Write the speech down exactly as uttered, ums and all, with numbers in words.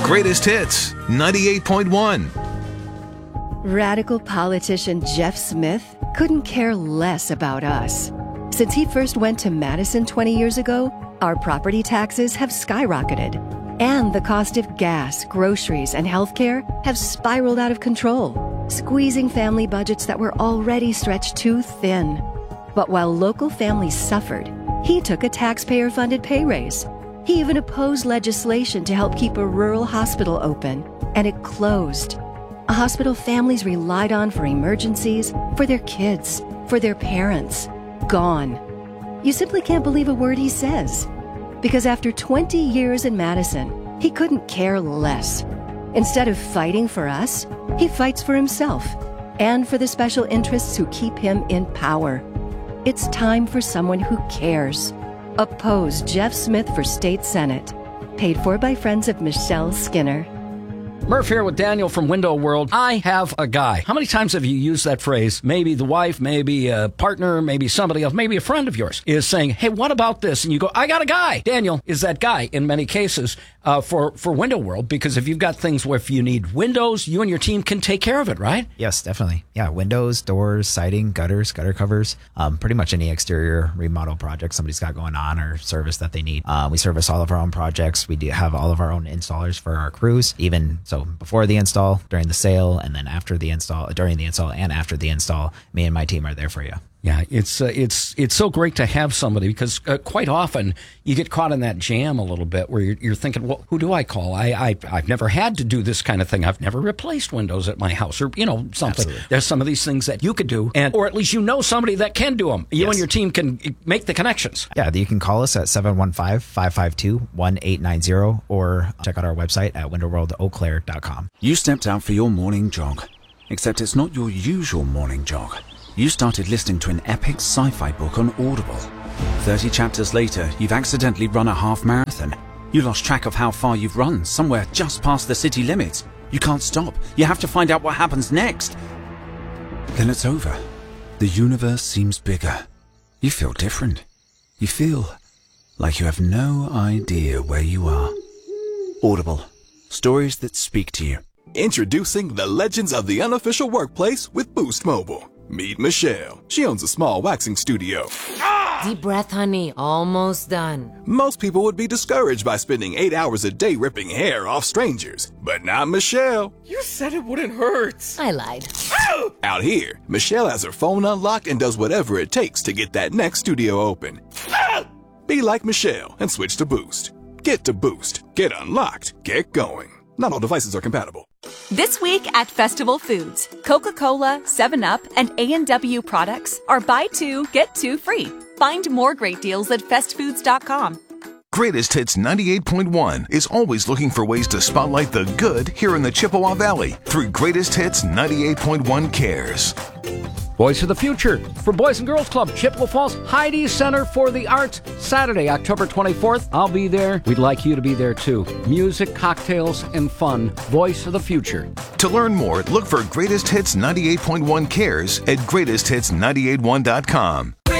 Greatest Hits ninety-eight point one. Radical politician Jeff Smith couldn't care less about us. Since he first went to Madison twenty years ago, our property taxes have skyrocketed. And the cost of gas, groceries, and healthcare have spiraled out of control, squeezing family budgets that were already stretched too thin. But while local families suffered, he took a taxpayer-funded pay raise. He even opposed legislation to help keep a rural hospital open, and it closed. A hospital families relied on for emergencies, for their kids, for their parents. Gone. You simply can't believe a word he says. Because after twenty years in Madison, he couldn't care less. Instead of fighting for us, he fights for himself and for the special interests who keep him in power. It's time for someone who cares. Oppose Jeff Smith for State Senate. Paid for by friends of Michelle Skinner. Murph here with Daniel from Window World. I have a guy. How many times have you used that phrase? Maybe the wife, maybe a partner, maybe somebody else, maybe a friend of yours is saying, hey, what about this? And you go, I got a guy. Daniel is that guy in many cases uh, for, for Window World, because if you've got things where if you need windows, you and your team can take care of it, right? Yes, definitely. Yeah, windows, doors, siding, gutters, gutter covers, um, pretty much any exterior remodel project somebody's got going on or service that they need. Uh, we service all of our own projects. We do have all of our own installers for our crews, even so before the install, during the sale, and then after the install, during the install and after the install, me and my team are there for you. Yeah, it's uh, it's it's so great to have somebody, because uh, quite often you get caught in that jam a little bit where you're, you're thinking, well, who do I call? I, I, I've never had to do this kind of thing. I've never replaced windows at my house, or, you know, something. Absolutely. There's some of these things that you could do, and or at least you know somebody that can do them. You Yes. and your team can make the connections. Yeah, you can call us at seven one five, five five two, one eight nine zero or check out our website at window world eau claire dot com. You stepped out for your morning jog, except it's not your usual morning jog. You started listening to an epic sci-fi book on Audible. thirty chapters later, you've accidentally run a half marathon. You lost track of how far you've run, somewhere just past the city limits. You can't stop. You have to find out what happens next. Then it's over. The universe seems bigger. You feel different. You feel like you have no idea where you are. Audible. Stories that speak to you. Introducing the legends of the unofficial workplace with Boost Mobile. Meet Michelle. She owns a small waxing studio. Deep breath, honey. Almost done. Most people would be discouraged by spending eight hours a day ripping hair off strangers. But not Michelle. You said it wouldn't hurt. I lied. Out here, Michelle has her phone unlocked and does whatever it takes to get that next studio open. Be like Michelle and switch to Boost. Get to Boost. Get unlocked. Get going. Not all devices are compatible. This week at Festival Foods, Coca-Cola, seven up, and A and W products are buy two, get two free. Find more great deals at fest foods dot com. Greatest Hits ninety-eight point one is always looking for ways to spotlight the good here in the Chippewa Valley through Greatest Hits ninety-eight point one Cares. Voice of the Future for Boys and Girls Club, Chippewa Falls Heidi Center for the Arts, Saturday, October twenty-fourth. I'll be there. We'd like you to be there too. Music, cocktails, and fun. Voice of the Future. To learn more, look for Greatest Hits ninety-eight point one Cares at greatest hits nine eight one dot com.